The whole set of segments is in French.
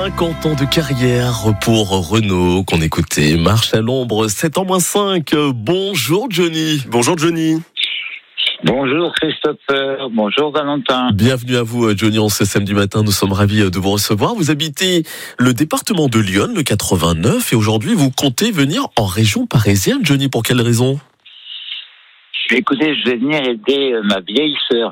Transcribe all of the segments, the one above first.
50 ans de carrière pour Renault qu'on écoutait. Marche à l'ombre, 7 ans moins 5. Bonjour Johnny. Bonjour Johnny. Bonjour Christopher, bonjour Valentin. Bienvenue à vous Johnny, en ce samedi matin, nous sommes ravis de vous recevoir. Vous habitez le département de Lyon, le 89, et aujourd'hui vous comptez venir en région parisienne. Johnny, pour quelle raison ? Écoutez, je vais venir aider ma vieille sœur,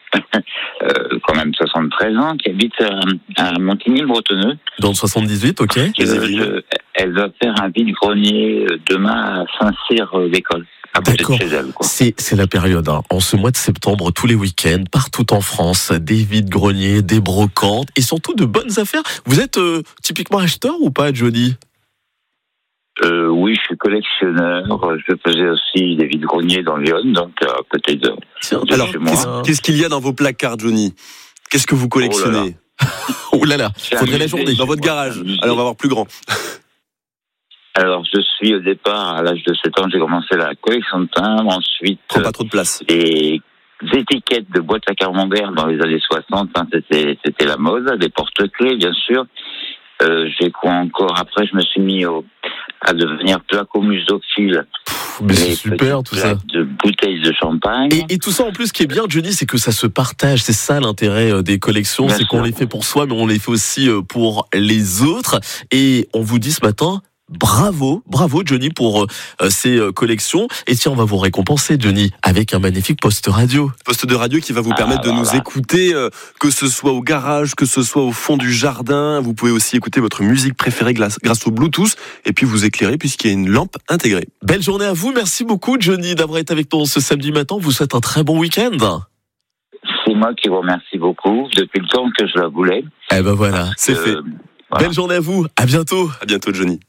quand même 73 ans, qui habite à Montigny-le-Bretonneux. Dans le 78, ok. Elle va faire un vide-grenier demain à Saint-Cyr-l'École. D'accord, c'est la période. En ce mois de septembre, tous les week-ends, partout en France, des vides-greniers, des brocantes et surtout de bonnes affaires. Vous êtes typiquement acheteur ou pas, Johnny ? Oui, je suis collectionneur. Je faisais aussi des vides-greniers dans Lyon, donc à côté de alors, chez moi. Qu'est-ce qu'il y a dans vos placards, Johnny ? Qu'est-ce que vous collectionnez ? Oh là là, faudrait la journée. Dans votre garage. Allez, on va voir plus grand. Alors, je suis au départ, à l'âge de 7 ans, j'ai commencé la collection de timbres. Ensuite, Prends pas trop de place. des étiquettes de boîtes à camembert dans les années 60. C'était la mode. Des porte-clés, bien sûr. J'ai quoi encore ? Après, je me suis mis à devenir placomusophile. Mais c'est super tout ça. De bouteilles de champagne. Et tout ça en plus, ce qui est bien, Johnny, c'est que ça se partage. C'est ça l'intérêt des collections, c'est qu'on les fait pour soi, mais on les fait aussi pour les autres. Et on vous dit ce matin, bravo Johnny pour ces collections. Et tiens, on va vous récompenser, Johnny, avec un magnifique poste radio. Poste de radio qui va vous permettre de nous écouter, que ce soit au garage, que ce soit au fond du jardin. Vous pouvez aussi écouter votre musique préférée grâce au Bluetooth et puis vous éclairer puisqu'il y a une lampe intégrée. Belle journée à vous. Merci beaucoup, Johnny, d'avoir été avec nous ce samedi matin. On vous souhaite un très bon week-end. C'est moi qui vous remercie beaucoup depuis le temps que je la voulais. Eh ben voilà, c'est fait. Voilà. Belle journée à vous. À bientôt. À bientôt, Johnny.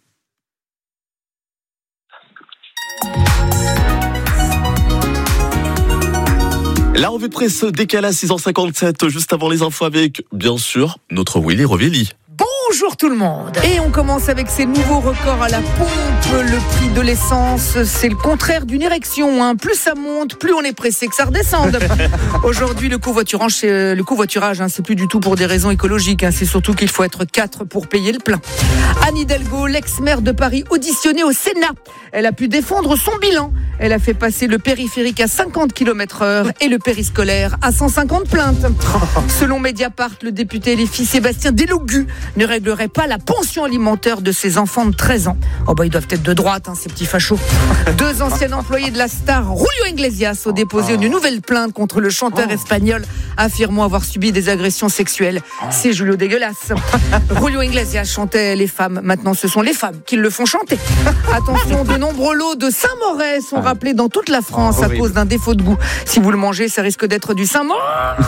La revue de presse décale à 6h57, juste avant les infos avec, bien sûr, notre Willy Rovelli. Bonjour tout le monde. Et on commence avec ces nouveaux records à la pompe. Le prix de l'essence, c'est le contraire d'une érection. Plus ça monte, plus on est pressé que ça redescende. Aujourd'hui, le covoiturage, c'est plus du tout pour des raisons écologiques. C'est surtout qu'il faut être 4 pour payer le plein. Anne Hidalgo, l'ex-maire de Paris, auditionnée au Sénat. Elle a pu défendre son bilan. Elle a fait passer le périphérique à 50 km/h et le périscolaire à 150 plaintes. Selon Mediapart, le député LFI Sébastien Delogu ne réglerait pas la pension alimentaire de ses enfants de 13 ans. Ils doivent être de droite, ces petits fachos. 2 anciens employés de la star, Julio Iglesias, ont déposé une nouvelle plainte contre le chanteur espagnol, affirmant avoir subi des agressions sexuelles. C'est Julio dégueulasse. Julio Iglesias chantait les femmes. Maintenant, ce sont les femmes qui le font chanter. Attention, de nombreux lots de Saint-Morez sont rappelés dans toute la France à cause d'un défaut de goût. Si vous le mangez, ça risque d'être du Saint-Morez.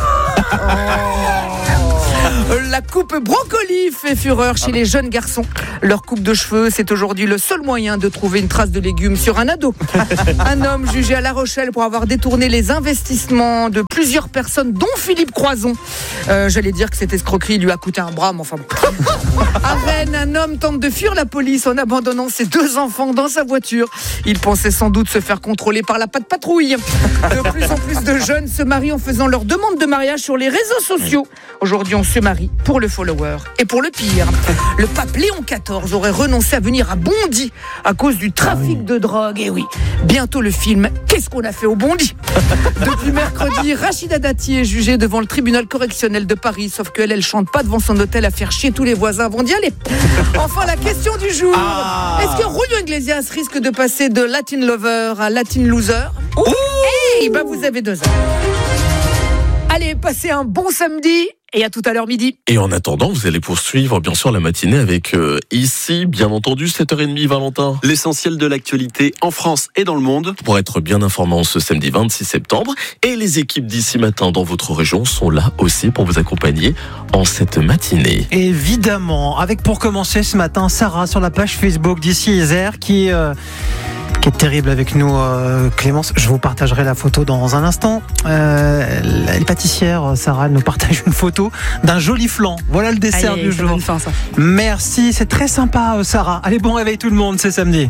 La coupe brocoli fait fureur chez les jeunes garçons. Leur coupe de cheveux, c'est aujourd'hui le seul moyen de trouver une trace de légumes sur un ado. Un homme jugé à La Rochelle pour avoir détourné les investissements de plusieurs personnes, dont Philippe Croizon. J'allais dire que cette escroquerie lui a coûté un bras, mais enfin bon. À Rennes, un homme tente de fuir la police en abandonnant ses 2 enfants dans sa voiture. Il pensait sans doute se faire contrôler par la patrouille. De plus en plus de jeunes se marient en faisant leur demande de mariage sur les réseaux sociaux. Aujourd'hui, on se marie pour le follower et pour le pire. Le pape Léon XIV aurait renoncé à venir à Bondy à cause du trafic de drogue. Et oui, bientôt le film « Qu'est-ce qu'on a fait au Bondy ?» Depuis mercredi, Rachida Dati est jugée devant le tribunal correctionnel de Paris. Sauf qu'elle, elle chante pas devant son hôtel à faire chier tous les voisins avant d'y aller. Enfin, la question du jour. Est-ce que Julio Iglesias risque de passer de Latin Lover à Latin Loser ? Vous avez 2 heures. Allez, passez un bon samedi. Et à tout à l'heure midi. Et en attendant, vous allez poursuivre bien sûr la matinée avec ici, bien entendu, 7h30, Valentin. L'essentiel de l'actualité en France et dans le monde. Pour être bien informé ce samedi 26 septembre. Et les équipes d'ici matin dans votre région sont là aussi pour vous accompagner en cette matinée. Évidemment, avec pour commencer ce matin, Sarah sur la page Facebook d'ici Isère qui est terrible avec nous, Clémence. Je vous partagerai la photo dans un instant. Elle est pâtissière, Sarah, elle nous partage une photo d'un joli flan. Voilà le dessert du jour. Fin, ça. Merci, c'est très sympa, Sarah. Allez, bon réveil tout le monde, c'est samedi.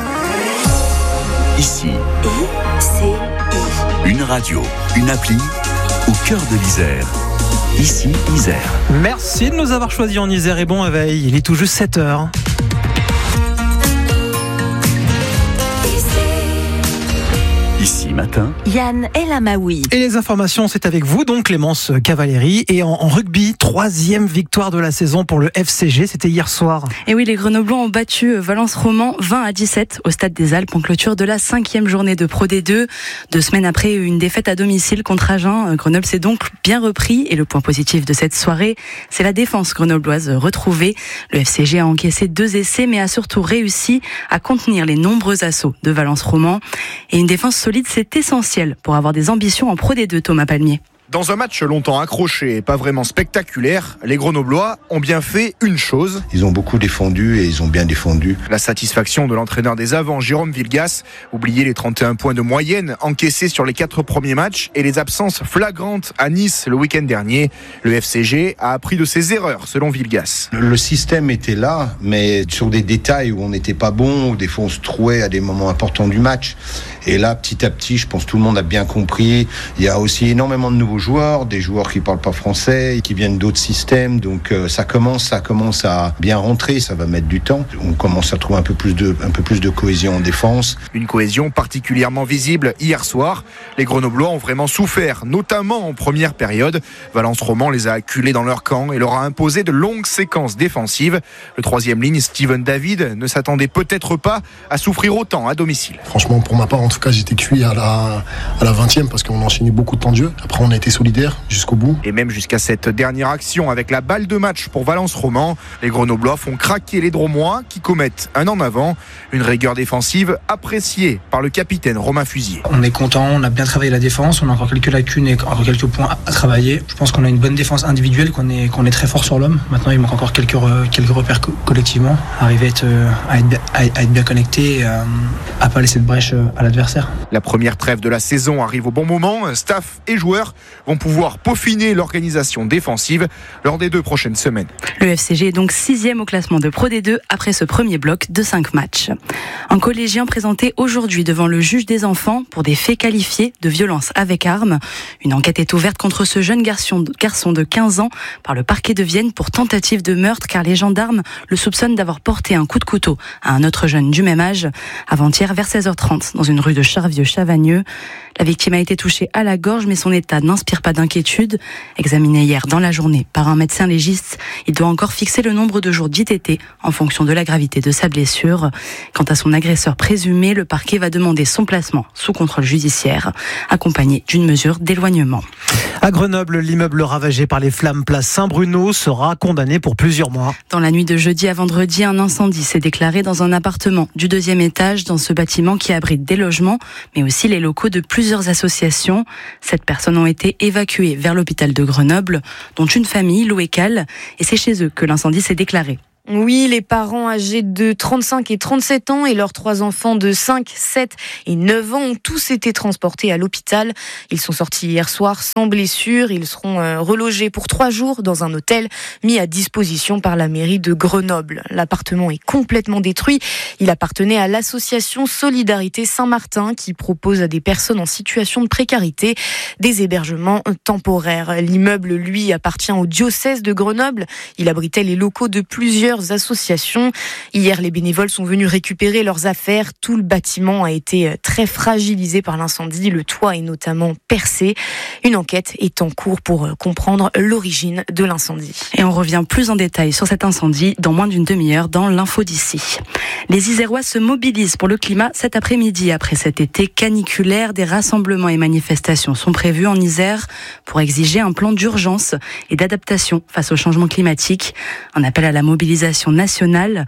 Ici, une radio, une appli au cœur de l'Isère. Ici Isère. Merci de nous avoir choisis en Isère et bon réveil. Il est tout juste 7h. Ici matin, Yann El Amaoui. Et les informations, c'est avec vous, donc Clémence Cavalieri. Et en rugby, 3e victoire de la saison pour le FCG, c'était hier soir. Et oui, les Grenoblois ont battu Valence Roman 20-17 au Stade des Alpes en clôture de la 5e journée de Pro D2. 2 semaines après une défaite à domicile contre Agen, Grenoble s'est donc bien repris. Et le point positif de cette soirée, c'est la défense grenobloise retrouvée. Le FCG a encaissé 2 essais, mais a surtout réussi à contenir les nombreux assauts de Valence Roman. Et une défense solide, c'est essentiel pour avoir des ambitions en Pro D2, Thomas Palmier. Dans un match longtemps accroché et pas vraiment spectaculaire, les Grenoblois ont bien fait une chose. Ils ont beaucoup défendu et ils ont bien défendu. La satisfaction de l'entraîneur des avants, Jérôme Vilgas. Oubliez les 31 points de moyenne encaissés sur les 4 premiers matchs et les absences flagrantes à Nice le week-end dernier. Le FCG a appris de ses erreurs, selon Vilgas. Le système était là, mais sur des détails où on n'était pas bon, où des fois on se trouait à des moments importants du match. Et là, petit à petit, je pense que tout le monde a bien compris. Il y a aussi énormément de nouveaux joueurs, des joueurs qui parlent pas français, qui viennent d'autres systèmes. Donc ça commence à bien rentrer. Ça va mettre du temps. On commence à trouver un peu plus de cohésion en défense. Une cohésion particulièrement visible hier soir. Les Grenoblois ont vraiment souffert, notamment en première période. Valence Roman les a acculés dans leur camp et leur a imposé de longues séquences défensives. Le 3e ligne, Steven David, ne s'attendait peut-être pas à souffrir autant à domicile. Franchement, pour ma part, en tout cas, j'étais cuit à la 20e parce qu'on enchaînait beaucoup de temps de jeu. Après, on a été solidaires jusqu'au bout. Et même jusqu'à cette dernière action avec la balle de match pour Valence Roman, les Grenoblois font craquer les Dromois qui commettent un en avant. Une rigueur défensive appréciée par le capitaine Romain Fusier. On est content, on a bien travaillé la défense, on a encore quelques lacunes et encore quelques points à travailler. Je pense qu'on a une bonne défense individuelle, qu'on est très fort sur l'homme. Maintenant, il manque encore quelques repères collectivement. Arriver à être bien connecté et à pas laisser de brèche à l'adversaire. La première trêve de la saison arrive au bon moment. Staff et joueurs vont pouvoir peaufiner l'organisation défensive lors des 2 prochaines semaines. Le FCG est donc 6e au classement de Pro D2 après ce premier bloc de 5 matchs. Un collégien présenté aujourd'hui devant le juge des enfants pour des faits qualifiés de violence avec arme. Une enquête est ouverte contre ce jeune garçon de 15 ans par le parquet de Vienne pour tentative de meurtre car les gendarmes le soupçonnent d'avoir porté un coup de couteau à un autre jeune du même âge avant-hier vers 16h30 dans une rue de Charvieux-Chavagneux. La victime a été touchée à la gorge mais son état n'inspire pas d'inquiétude. Examiné hier dans la journée par un médecin légiste, il doit encore fixer le nombre de jours d'ITT en fonction de la gravité de sa blessure. Quant à son agresseur présumé, le parquet va demander son placement sous contrôle judiciaire, accompagné d'une mesure d'éloignement. À Grenoble, l'immeuble ravagé par les flammes place Saint-Bruno sera condamné pour plusieurs mois. Dans la nuit de jeudi à vendredi, un incendie s'est déclaré dans un appartement du 2e étage dans ce bâtiment qui abrite des logements, mais aussi les locaux de plusieurs associations. 7 personnes ont été évacuées vers l'hôpital de Grenoble, dont une famille, Loécal, et c'est chez eux que l'incendie s'est déclaré. Oui, les parents âgés de 35 et 37 ans et leurs 3 enfants de 5, 7 et 9 ans ont tous été transportés à l'hôpital. Ils sont sortis hier soir sans blessure. Ils seront relogés pour 3 jours dans un hôtel mis à disposition par la mairie de Grenoble. L'appartement est complètement détruit. Il appartenait à l'association Solidarité Saint-Martin qui propose à des personnes en situation de précarité des hébergements temporaires. L'immeuble, lui, appartient au diocèse de Grenoble. Il abritait les locaux de plusieurs associations. Hier, les bénévoles sont venus récupérer leurs affaires. Tout le bâtiment a été très fragilisé par l'incendie. Le toit est notamment percé. Une enquête est en cours pour comprendre l'origine de l'incendie. Et on revient plus en détail sur cet incendie dans moins d'une demi-heure dans l'info d'ici. Les Isérois se mobilisent pour le climat cet après-midi. Après cet été caniculaire, des rassemblements et manifestations sont prévus en Isère pour exiger un plan d'urgence et d'adaptation face au changement climatique. Un appel à la mobilisation nationale.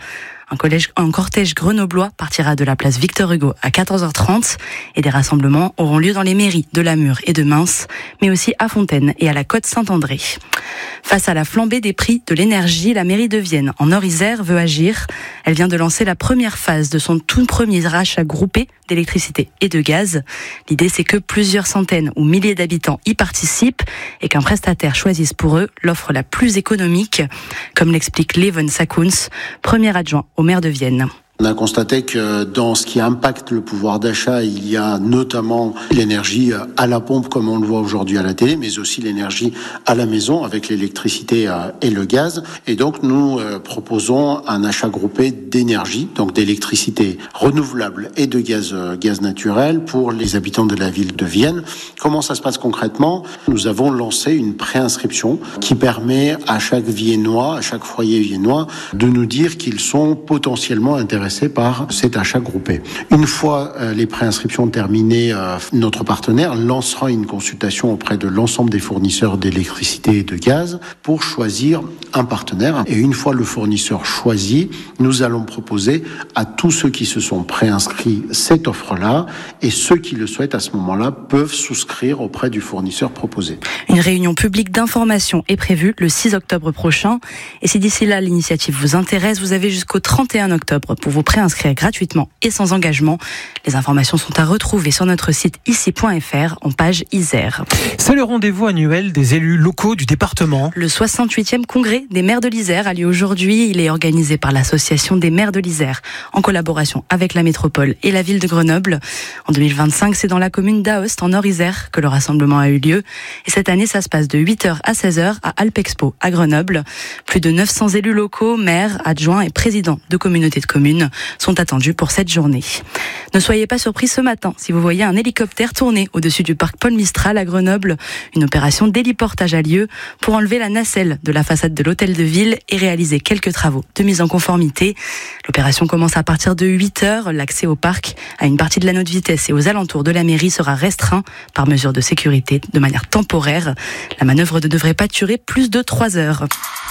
Un cortège grenoblois partira de la place Victor Hugo à 14h30 et des rassemblements auront lieu dans les mairies de Lamure et de Mins, mais aussi à Fontaine et à la Côte Saint-André. Face à la flambée des prix de l'énergie, la mairie de Vienne, en Nord-Isère, veut agir. Elle vient de lancer la première phase de son tout premier rachat groupé d'électricité et de gaz. L'idée, c'est que plusieurs centaines ou milliers d'habitants y participent et qu'un prestataire choisisse pour eux l'offre la plus économique, comme l'explique Leven Sakuns, premier adjoint au maire de Vienne. On a constaté que dans ce qui impacte le pouvoir d'achat, il y a notamment l'énergie à la pompe, comme on le voit aujourd'hui à la télé, mais aussi l'énergie à la maison avec l'électricité et le gaz. Et donc, nous proposons un achat groupé d'énergie, donc d'électricité renouvelable et de gaz naturel pour les habitants de la ville de Vienne. Comment ça se passe concrètement ? Nous avons lancé une préinscription qui permet à chaque Viennois, à chaque foyer viennois, de nous dire qu'ils sont potentiellement intéressés par cet achat groupé. Une fois les préinscriptions terminées, notre partenaire lancera une consultation auprès de l'ensemble des fournisseurs d'électricité et de gaz pour choisir un partenaire. Et une fois le fournisseur choisi, nous allons proposer à tous ceux qui se sont préinscrits cette offre-là, et ceux qui le souhaitent à ce moment-là peuvent souscrire auprès du fournisseur proposé. Une réunion publique d'information est prévue le 6 octobre prochain. Et si d'ici là l'initiative vous intéresse, vous avez jusqu'au 31 octobre pour vous préinscrire gratuitement et sans engagement. Les informations sont à retrouver sur notre site ici.fr en page Isère. C'est le rendez-vous annuel des élus locaux du département. Le 68e congrès des maires de l'Isère a lieu aujourd'hui. Il est organisé par l'association des maires de l'Isère en collaboration avec la métropole et la ville de Grenoble. En 2025, c'est dans la commune d'Aoste en Nord-Isère que le rassemblement a eu lieu. Et cette année, ça se passe de 8h à 16h à Alpexpo à Grenoble. Plus de 900 élus locaux, maires, adjoints et présidents de communautés de communes sont attendus pour cette journée. Ne soyez pas surpris ce matin si vous voyez un hélicoptère tourner au-dessus du parc Paul Mistral à Grenoble. Une opération d'héliportage a lieu pour enlever la nacelle de la façade de l'hôtel de ville et réaliser quelques travaux de mise en conformité. L'opération commence à partir de 8h. L'accès au parc à une partie de l'anneau de vitesse et aux alentours de la mairie sera restreint par mesure de sécurité de manière temporaire. La manœuvre ne devrait pas durer plus de 3 heures.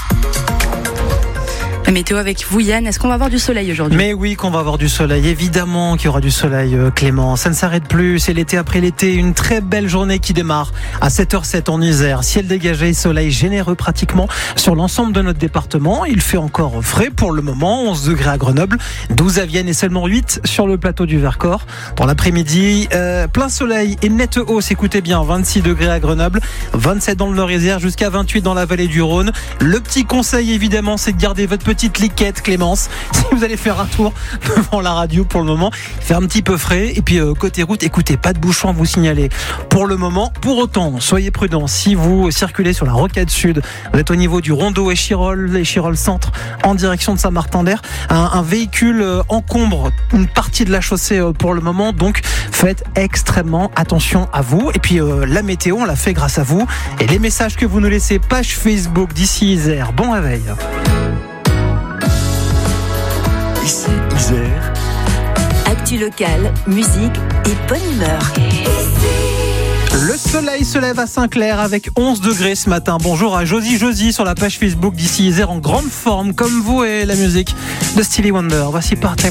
La météo avec vous, Yann. Est-ce qu'on va avoir du soleil aujourd'hui ? Mais oui, qu'on va avoir du soleil. Évidemment qu'il y aura du soleil, Clément. Ça ne s'arrête plus. C'est l'été après l'été. Une très belle journée qui démarre à 7h07 en Isère. Ciel dégagé, soleil généreux pratiquement sur l'ensemble de notre département. Il fait encore frais pour le moment. 11 degrés à Grenoble, 12 à Vienne et seulement 8 sur le plateau du Vercors. Pour l'après-midi, plein soleil et nette hausse. Écoutez bien, 26 degrés à Grenoble, 27 dans le Nord-Isère, jusqu'à 28 dans la vallée du Rhône. Le petit conseil, évidemment, c'est de garder votre petite liquette, Clémence, si vous allez faire un tour devant la radio. Pour le moment, il fait un petit peu frais. Et puis côté route, écoutez, pas de bouchon à vous signaler pour le moment. Pour autant, soyez prudents si vous circulez sur la rocade sud. Vous êtes au niveau du Rondeau et Chirol Centre en direction de Saint-Martin-d'Air. Un véhicule encombre une partie de la chaussée pour le moment, donc faites extrêmement attention à vous. Et puis la météo, on l'a fait grâce à vous. Et les messages que vous nous laissez, page Facebook d'ici Isère. Bon réveil. Ici Isère. Actu locale, musique et bonne humeur. Le soleil se lève à Saint-Clair avec 11 degrés ce matin. Bonjour à Josie sur la page Facebook d'ici Isère en grande forme comme vous et la musique de Stevie Wonder. Voici Part-Time